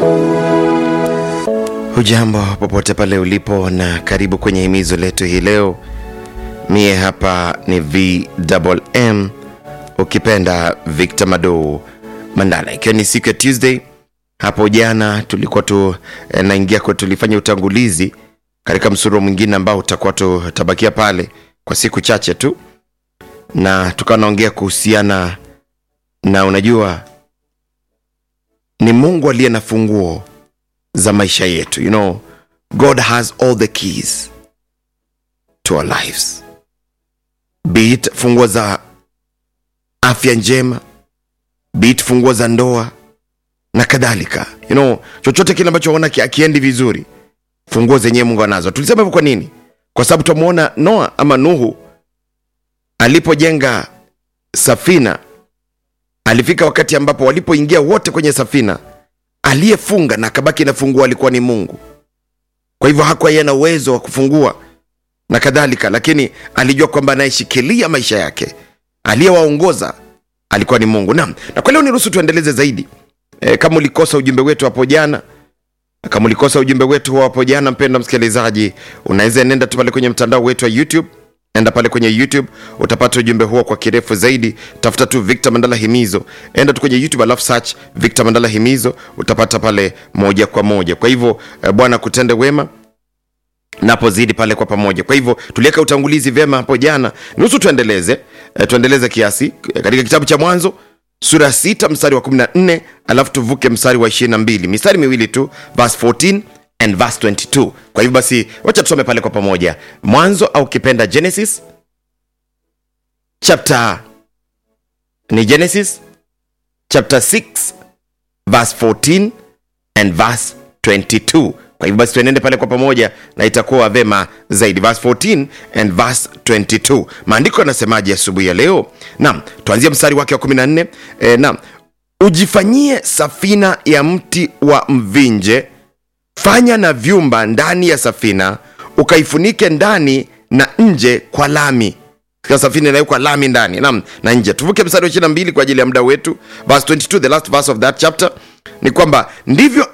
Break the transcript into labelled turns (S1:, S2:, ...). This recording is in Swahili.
S1: Hujambo popote pale ulipo na karibu kwenye himizo letu hii leo. Mie hapa ni VMM, ukipenda Victor Mado Mandala. Ikiwa ni siku ya Tuesday, hapo jana tulikuwa naingia kwa tulifanya utangulizi katika msururu mwingine ambao utakuwa tutabakia pale kwa siku chache tu, na tukawa naongea kuhusiana na, unajua, ni Mungu aliye na funguo za maisha yetu. You know, God has all the keys to our lives. Be it funguo za afya njema, be it funguo za ndoa na kadhalika. You know, chochote kile ambacho unaona akiendi vizuri, funguo zenyewe Mungu anazo. Tulisema hivyo kwa nini? Kwa sababu tumuona Noah ama Nuhu alipojenga safina, alifika wakati ambapo walipoingia wote kwenye safina, aliyefunga na kabaki na funguo alikuwa ni Mungu. Kwa hivyo hakuwa yeye na uwezo wa kufungua na kadhalika, lakini alijua kwamba anayeshikilia maisha yake, aliyewaongoza, alikuwa ni Mungu. Na kwa leo niruhusu tuendeleze zaidi. Kama ulikosa ujumbe wetu hapo jana, mpendwa msikilizaji, unaweza nenda tu pale kwenye mtandao wetu wa YouTube. Enda pale kwenye YouTube, utapata ujumbe huo kwa kirefu zaidi. Tafuta tu Victor Mandala Himizo. Enda tu kwenye YouTube alafu search Victor Mandala Himizo, utapata pale moja kwa moja. Kwa hivyo Bwana kutende wema napozidi pale kwa pamoja. Kwa hivyo tuliweka utangulizi vyema hapo jana. Nusu tuendeleze kiasi katika kitabu cha Mwanzo sura 6 mstari wa 14, alafu tuvuke mstari wa 22. Mistari miwili tu, verse 14 and verse 22. Kwa hivyo basi wacha tusome pale kwa pamoja. Mwanzo au kipenda Genesis chapter 6 verse 14 and verse 22. Kwa hivyo basi tuenende pale kwa pamoja na itakuwa vema zaidi. Verse 14 and verse 22. Maandiko yanasemaje asubuhi ya leo? Naam, tuanzie mstari wake wa 14. Naam, ujifanyie safina ya mti wa mvinje, fanya na vyumba ndani ya safina, ukaifunike ndani na nje kwa lami. Kwa safina na kwa lami ndani na nje. Tuvuke mstari wa 22 kwa ajili ya muda wetu. Verse 22, the last verse of that chapter, ni kwamba ndivyo